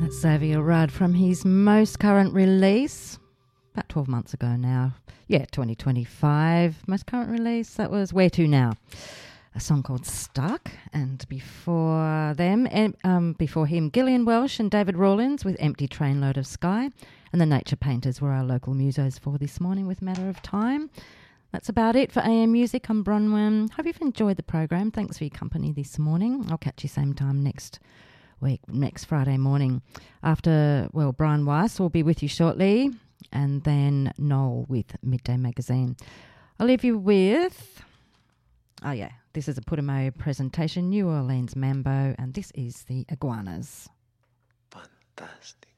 Xavier Rudd from his most current release, about 12 months ago now. Yeah, 2025. Most current release, that was Where To Now? A song called Stuck. And before them, before him, Gillian Welsh and David Rawlins with Empty Trainload of Sky. And the Nature Painters were our local musos for this morning with Matter of Time. That's about it for AM Music. I'm Bronwyn. Hope you've enjoyed the program. Thanks for your company this morning. I'll catch you same time next week, next Friday morning. After, well, Brian Weiss will be with you shortly, and then Noel with Midday Magazine. I'll leave you with, this is a Putamo presentation, New Orleans Mambo, and this is the Iguanas. Fantastic.